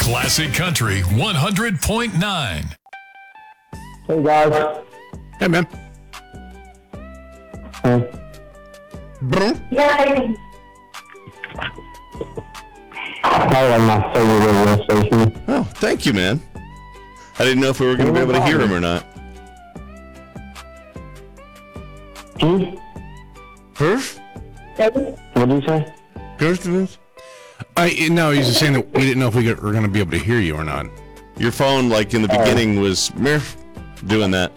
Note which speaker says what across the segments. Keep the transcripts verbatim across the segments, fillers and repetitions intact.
Speaker 1: Classic Country one hundred point nine.
Speaker 2: Hey, guys.
Speaker 3: Hey, man.
Speaker 2: Hey.
Speaker 4: Yeah.
Speaker 2: I like my favorite radio station.
Speaker 5: Oh, thank you, man. I didn't know if we were going to be able to hear him or not.
Speaker 2: Hmm?
Speaker 5: Perf?
Speaker 2: What did you say?
Speaker 5: Perf?
Speaker 3: I no, he's just saying that we didn't know if we were going to be able to hear you or not.
Speaker 5: Your phone, like in the
Speaker 2: Oh.
Speaker 5: beginning, was Murph doing that.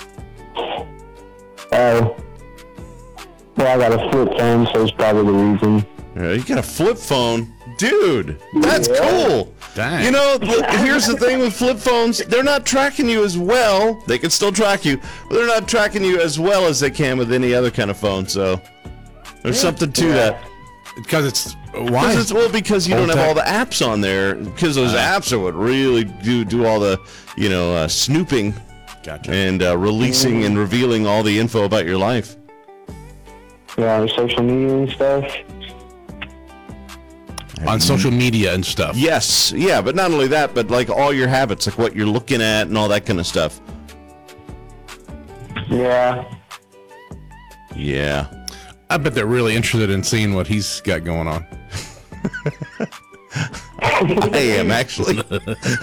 Speaker 2: Oh. Well, I got a flip phone, so it's probably the reason.
Speaker 5: Yeah, you got a flip phone? Dude, that's
Speaker 2: Yeah.
Speaker 5: cool.
Speaker 3: Dang.
Speaker 5: You know, look, here's the thing with flip phones. They're not tracking you as well. They can still track you, but they're not tracking you as well as they can with any other kind of phone, so there's something to that.
Speaker 3: Because it's why?
Speaker 5: It's, well, because you
Speaker 3: Old
Speaker 5: don't have all
Speaker 3: tech.
Speaker 5: the apps on there. Because those
Speaker 3: Uh.
Speaker 5: apps are what really do do all the, you know, uh, snooping
Speaker 3: Gotcha.
Speaker 5: and uh, releasing and revealing all the info about your life.
Speaker 2: Yeah, social media and stuff.
Speaker 3: On social media and stuff.
Speaker 5: Yes, yeah, but not only that, but like all your habits, like what you're looking at and all that kind of stuff.
Speaker 2: Yeah.
Speaker 5: Yeah.
Speaker 3: I bet they're really interested in seeing what he's got going on.
Speaker 5: I am, actually. All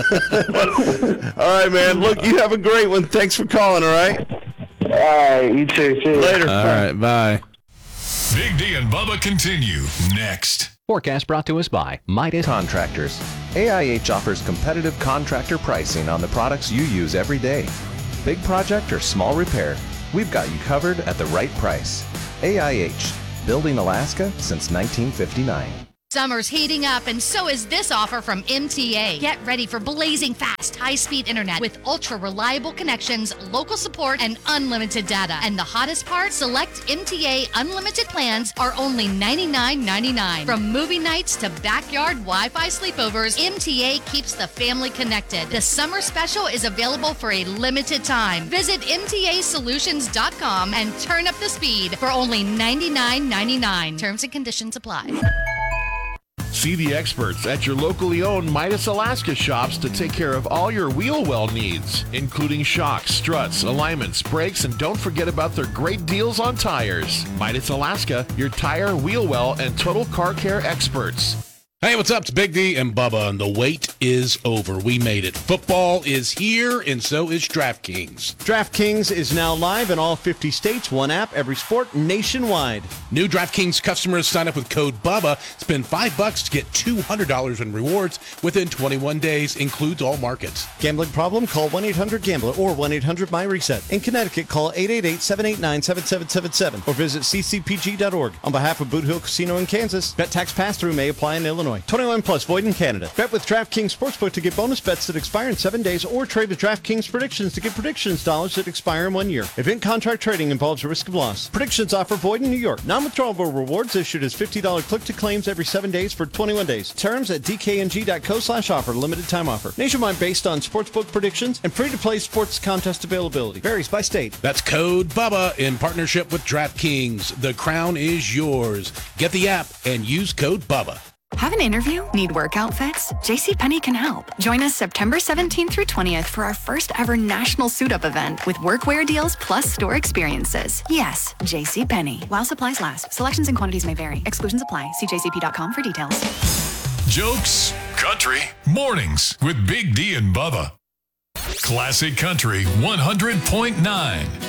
Speaker 5: right, man. Look, you have a great one. Thanks for calling, all right?
Speaker 2: All right, you too. See you.
Speaker 5: Later.
Speaker 3: All right, bye.
Speaker 1: Big D and Bubba continue next.
Speaker 6: Forecast brought to us by Midas
Speaker 7: Contractors. A I H offers competitive contractor pricing on the products you use every day. Big project or small repair, we've got you covered at the right price. A I H, building Alaska since nineteen fifty-nine.
Speaker 8: Summer's heating up, and so is this offer from M T A. Get ready for blazing fast, high-speed internet with ultra-reliable connections, local support, and unlimited data. And the hottest part, select M T A unlimited plans are only ninety-nine ninety-nine. From movie nights to backyard Wi-Fi sleepovers, M T A keeps the family connected. The summer special is available for a limited time. Visit M T A solutions dot com and turn up the speed for only ninety-nine ninety-nine. Terms and conditions apply.
Speaker 9: See the experts at your locally owned Midas Alaska shops to take care of all your wheel well needs, including shocks, struts, alignments, brakes, and don't forget about their great deals on tires. Midas Alaska, your tire, wheel well, and total car care experts.
Speaker 3: Hey, what's up? It's Big D and Bubba, and the wait is over. We made it. Football is here, and so is DraftKings.
Speaker 10: DraftKings is now live in all fifty states, one app, every sport, nationwide.
Speaker 3: New DraftKings customers sign up with code BUBBA, spend five bucks to get two hundred dollars in rewards within twenty-one days, includes all markets.
Speaker 10: Gambling problem? Call one eight hundred gambler or one eight hundred my reset. In Connecticut, call eight eight eight, seven eight nine, seven seven seven seven or visit c c p g dot org. On behalf of Boot Hill Casino in Kansas, bet tax pass-through may apply in Illinois. twenty-one plus, void in Canada. Bet with DraftKings Sportsbook to get bonus bets that expire in seven days or trade with DraftKings Predictions to get predictions dollars that expire in one year. Event contract trading involves a risk of loss. Predictions offer void in New York. Non-withdrawable rewards issued as fifty dollars click-to-claims every seven days for twenty-one days. Terms at d k n g dot co slash offer. Limited time offer. Nationwide based on sportsbook predictions and free-to-play sports contest availability. Varies by state.
Speaker 3: That's code BUBBA in partnership with DraftKings. The crown is yours. Get the app and use code BUBBA.
Speaker 11: Have an interview? Need work outfits? JCPenney can help. Join us September seventeenth through twentieth for our first ever national suit-up event with workwear deals plus store experiences. Yes, JCPenney. While supplies last. Selections and quantities may vary. Exclusions apply. See j c p dot com for details.
Speaker 1: Jokes, country, mornings with Big D and Bubba. Classic Country one hundred point nine.